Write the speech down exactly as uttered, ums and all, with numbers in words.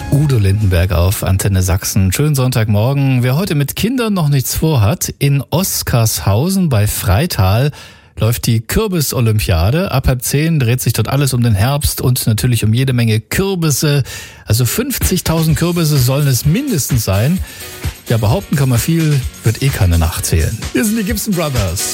Udo Lindenberg auf Antenne Sachsen. Schönen Sonntagmorgen. Wer heute mit Kindern noch nichts vorhat, in Oskarshausen bei Freital läuft die Kürbis-Olympiade. Ab halb zehn dreht sich dort alles um den Herbst und natürlich um jede Menge Kürbisse. Also fünfzigtausend Kürbisse sollen es mindestens sein. Ja, behaupten kann man viel, wird eh keiner nachzählen. Hier sind die Gibson Brothers.